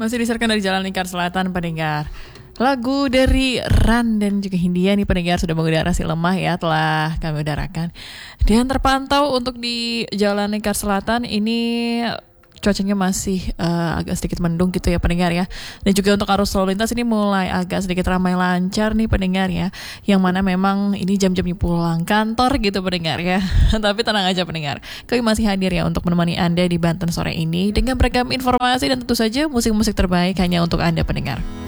Masih diserkan dari Jalan Lingkar Selatan, pendengar. Lagu dari Ran dan juga Hindia nih pendengar sudah mengudara si lemah ya, telah kami udarakan. Dan terpantau untuk di Jalan Lingkar Selatan ini cuacanya masih agak sedikit mendung gitu ya pendengar ya. Dan juga untuk arus lalu lintas ini mulai agak sedikit ramai lancar nih pendengar ya. Yang mana memang ini jam-jamnya pulang kantor gitu pendengar ya. Tapi tenang aja pendengar, kami masih hadir ya untuk menemani Anda di Banten sore ini dengan beragam informasi dan tentu saja musik-musik terbaik hanya untuk Anda pendengar.